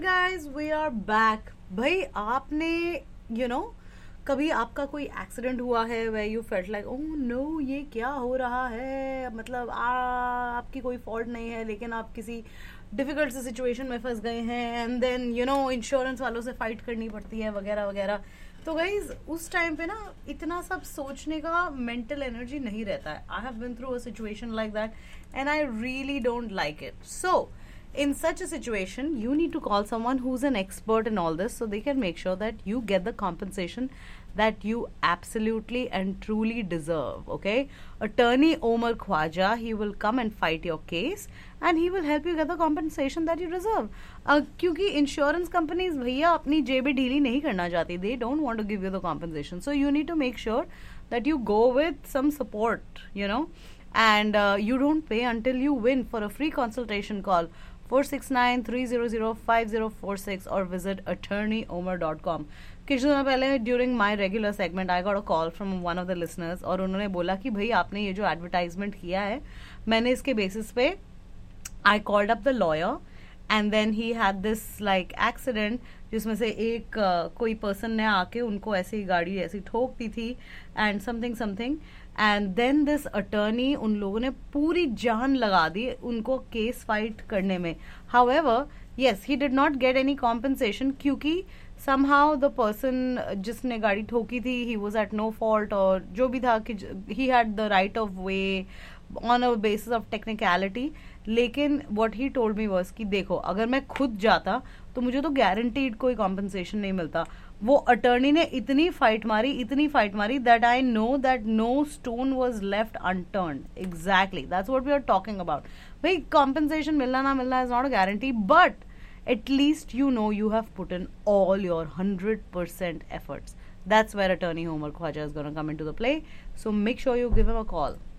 Guys we are back. भाई आपने you know कभी आपका कोई एक्सीडेंट हुआ है way you felt like oh no ये क्या हो रहा है, मतलब आपकी कोई फॉल्ट नहीं है लेकिन आप किसी डिफिकल्ट से सिचुएशन में फंस गए हैं एंड देन इंश्योरेंस वालों से फाइट करनी पड़ती है वगैरह वगैरह। तो गाइज उस टाइम पे ना इतना सब सोचने का मेंटल एनर्जी नहीं रहता है। I have been through a situation like that and I really don't like it. So in such a situation you need to call someone who's an expert in all this so they can make sure that you get the compensation that you absolutely and truly deserve. Okay, attorney Omar Khwaja, he will come and fight your case and he will help you get the compensation that you deserve. क्योंकि insurance companies भैया अपनी जेबें ढीली नहीं करना चाहती, they don't want to give you the compensation, so you need to make sure that you go with some support, and you don't pay until you win. For a free consultation, call 469-300-5046 or visit attorneyomer.com. कुछ दिनों पहले during my regular segment I got a call from one of the listeners और उन्होंने बोला कि भाई आपने ये जो एडवर्टाइजमेंट किया है मैंने इसके बेसिस पे I called up the lawyer and then he had this like accident जिसमें से एक कोई पर्सन ने आके उनको ऐसी गाड़ी ऐसी ठोक दी थी and something something and then this attorney उन लोगों ने पूरी जान लगा दी उनको केस फाइट करने में। However yes he did not get any compensation क्योंकि somehow the person जिसने गाड़ी ठोकी थी he was at no fault और जो भी था कि he had the right of way on a basis of technicality। लेकिन what he told me was कि देखो अगर मैं खुद जाता तो मुझे तो guaranteed कोई compensation नहीं मिलता। वो अटर्नी ने इतनी फाइट मारी that I know that no stone was left unturned. Exactly that's what we are talking about. भाई कॉम्पनसेशन मिलना ना मिलना is not a guarantee but at least you have put in all your 100% efforts. That's where attorney Omar Khwaja is going to come into the play. So make sure you give him a call.